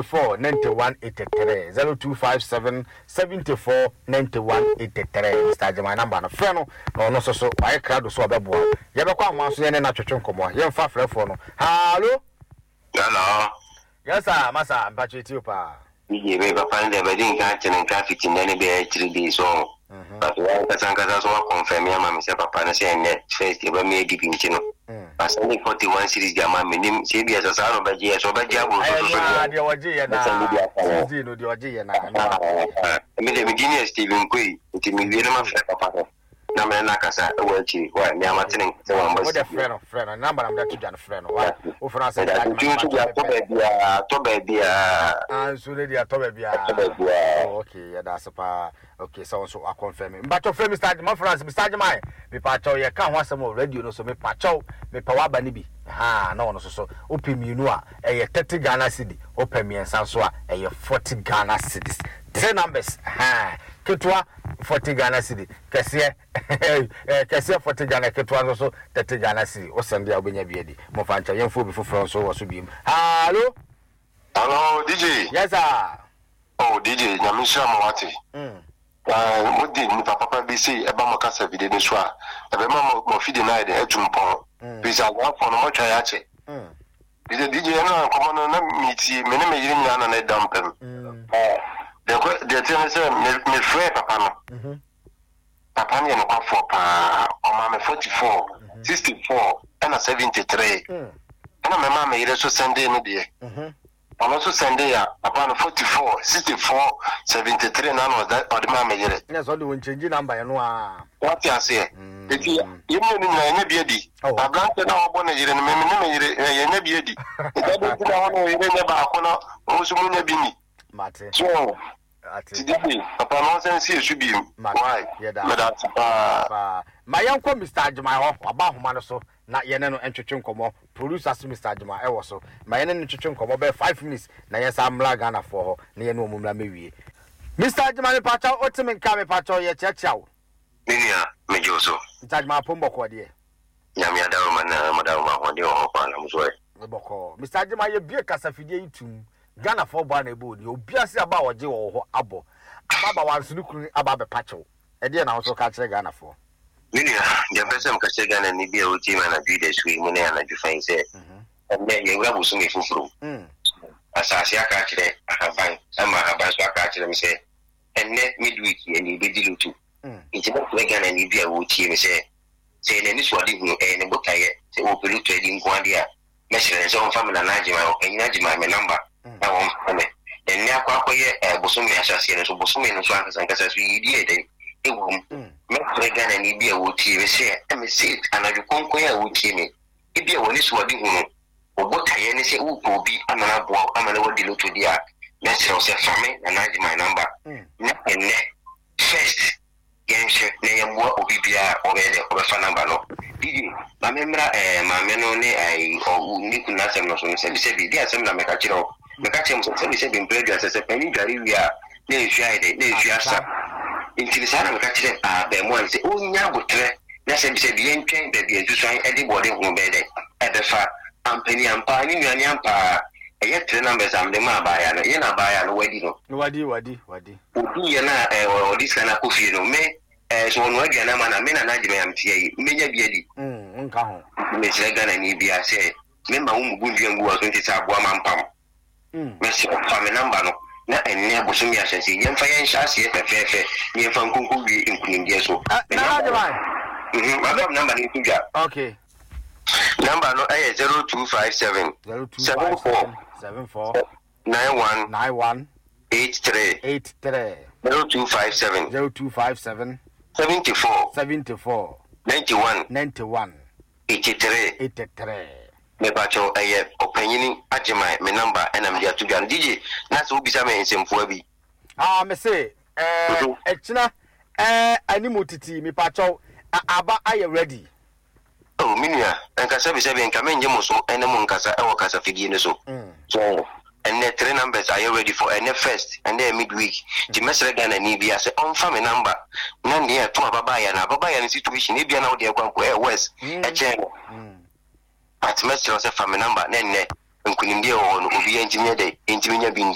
949183 0257749183 Mr. Jama number no frɛ no na ɔno so waye krado so ɔbɛboa yɛbɛkɔ ahoma so yɛne na twetwe nkɔmɔ yɛmfa frɛfo no hallo yes sir masa mpacho etiopa Ye be papa nde be din ka tenen ka fitin ne be 3 days so but wa ka san ka so confirm ya mama se papa na se net first e ba me di pinchi no asani 41 series dia mama nim se bia sa sa no ba je so ba je abo so ya de waje ye na di no de waje ye na me de beginner Steven Koi ti mi wie na ma fa papa na me na kasa e wa chi wa me amatenen se wa mbo what friend number am that to jan friend wa o fra say that to dia to be bia so dey to be bia okay yeah that's pa okay so I confirm but to friend Mr. my friends Mr. Jama me pa chaw ye ka ho asem o radio no so me pa chaw me pa wa ba ni bi na ono so opeminu a e 30 Ghana cedi opemiensa so a e 40 Ghana cedis three numbers ketwa 40 Ghana cedi kese 40 Ghana ketwa so 30 Ghana cedi o send ya obenya biedi mo fa ncha yemfo bi foforo so wo so bi hello DJ yes sir DJ nyamisha mawati mudi ni papa BC eba makasa vide ne so a ebe ma mo fide na ide etumpon bisa wa for no twa ya che DJ na ko no na miti me ne me yiri nyina na dampem de tene se me frère papa no papa ne no kwa for pa o ma me 44 64 and 73 and me ma me yire so sende no de also sende ya papa no 44 64 73 na no that or the ma me yire yes all the change number no a what you say eti yemu ni na nya biedi abrante na obo na yire no me yire ya nya biedi e da bi na hono yire nya ba akono o so mu nya bi ni mate so ati papa no sense e should be why that papa my yanko Mr. Jama ho aba homa no so na yene no entwetwe nkomo producer Mr. Jama e wo so ma yene no twetwe nkomo be 5 minutes na yesa amla Ghana for ho na yene omumla mewie Mr. Jama me pacha otimin ka me pacha ye chechawo ninia mejoso Mr. Jama pombo ko de nyame adawo mana madawo ma ho de ho pa na muso e boko Mr. Jama ye bie kasafidie itum Ghana for ba na ebodi obiase aba oje wo ho abo ababa wansunu kuru aba be pacha e de na so ka kire Ghana for Minia, ya pesa mkase Ghana ni bia uti mana bide sui mune anajufanya se. Ye ura busumi fufuru. Asasi aka akire ahaban ama ahaban so aka akire mise. Enne midweek ye ni bedilu tu. Inti mkwe Ghana ni bia uti mise. Se ne nisu wadi hunu ne bokaye se opelu trading kwandia. Meshere se onfamila najima najima me number na onfame. Enne akwa ye busumi asasi ne so busumi no so ankasa so yidi ede. Me Ghana ni bia wuti we say me say anaju konko ya wuti me e bia woni so wadi hunu obotaye ne se upo bi amana bo amana wadi loto dia me say say fame na naji my number na enne first yenche na yamwa obi bia obede obefa number no didi ma memra ma me no ne ai o ni kuna sem no so se bi dia sem na me ka chiro me ka chem se bi se bi mpredu se pani gari wi a na efiade na efiasa intilisana mekachire be mo nse onya botre na se bi se bi entwen be bi ensusan e de bode hu be de e be fa ampani ampa ni nyani ampa e ye tre numbers am de ma ba ya no ye na ba ya no wadi no wadi obi ye na odi sana ko fi no me so no wadi na ma na me na naji me am tie me nya bi adi nka ho me se Ghana ni bi ase me ma umu gundu ngu aso nti sa aboa mampam me se fa me number no na enne busumi asese yemfa yenshase efefe yemfa nkunku bi nkunimdie so na ajaba my number ni tuja okay number no 0257 74 91 83 0257 74 91 83 me bacho opanyini ajima me number enam dia tugan DJ na so bisa me ensemfo abi me say echina animotiti me bacho aba aye ready minia enkasa bisa be enka menje mo so enem nkasa e wakasa fidie ne so so and the three numbers are you ready for and the first and then midweek the message Ghana ni bia say on fa me number na ne to ababa ya na situation e bia na wo de kwanko west e chen at message say fa me number na ne nkunimdie wo no obi engineer dey engineer bi